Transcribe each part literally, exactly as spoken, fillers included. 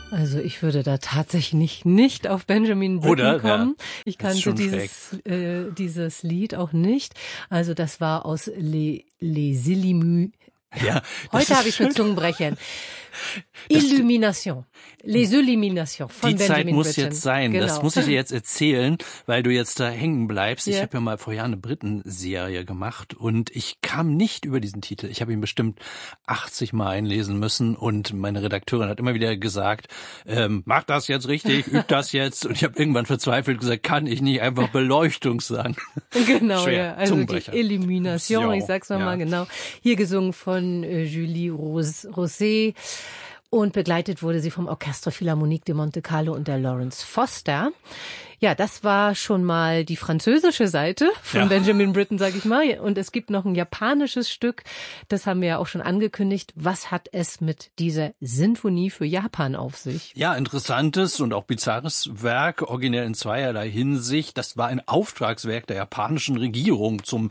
Also ich würde da tatsächlich nicht, nicht auf Benjamin Britten Oder? kommen. Ja, ich kannte dieses, äh, dieses Lied auch nicht. Also das war aus Les, Les Illumines. Ja, Heute habe ich es mit Zungenbrechern. Illumination. Les Illuminations von Die Benjamin Zeit muss Britten. jetzt sein. Genau. Das muss ich dir jetzt erzählen, weil du jetzt da hängen bleibst. Ich Ja. habe ja mal vor Jahren eine Briten-Serie gemacht und ich kam nicht über diesen Titel. Ich habe ihn bestimmt achtzig Mal einlesen müssen und meine Redakteurin hat immer wieder gesagt, ähm, mach das jetzt richtig, üb das jetzt. Und ich habe irgendwann verzweifelt gesagt, kann ich nicht einfach Beleuchtung sagen? Genau, Schwer. ja. Also die Illumination, ich sag's nochmal ja. genau. Hier gesungen von äh, Julie Ros- Rosé. Und begleitet wurde sie vom Orchestre Philharmonique de Monte Carlo und der Lawrence Foster. Ja, das war schon mal die französische Seite von ja. Benjamin Britten, sag ich mal. Und es gibt noch ein japanisches Stück, das haben wir ja auch schon angekündigt. Was hat es mit dieser Sinfonie für Japan auf sich? Ja, interessantes und auch bizarres Werk, originell in zweierlei Hinsicht. Das war ein Auftragswerk der japanischen Regierung zum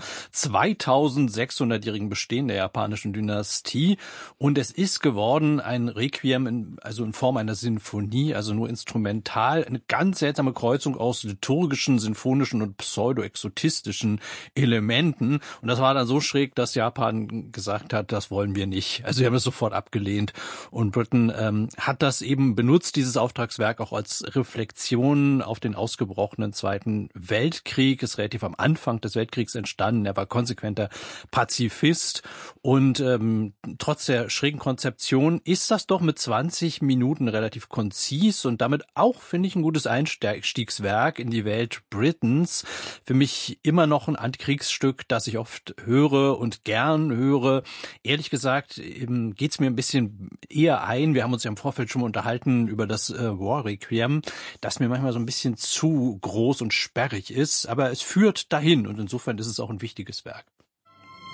zweitausendsechshundertjährigen Bestehen der japanischen Dynastie. Und es ist geworden ein Requiem, in, also in Form einer Sinfonie, also nur instrumental. Eine ganz seltsame Kreuzung aus liturgischen, sinfonischen und pseudo-exotistischen Elementen. Und das war dann so schräg, dass Japan gesagt hat, das wollen wir nicht. Also sie haben es sofort abgelehnt. Und Britten ähm, hat das eben benutzt, dieses Auftragswerk, auch als Reflexion auf den ausgebrochenen Zweiten Weltkrieg. Ist relativ am Anfang des Weltkriegs entstanden. Er war konsequenter Pazifist. Und ähm, trotz der schrägen Konzeption ist das doch mit zwanzig Minuten relativ konzis und damit auch, finde ich, ein gutes Einstiegswerk in die Welt Britens. Für mich immer noch ein Antikriegsstück, das ich oft höre und gern höre. Ehrlich gesagt geht es mir ein bisschen eher ein. Wir haben uns ja im Vorfeld schon mal unterhalten über das äh, War Requiem, das mir manchmal so ein bisschen zu groß und sperrig ist. Aber es führt dahin und insofern ist es auch ein wichtiges Werk.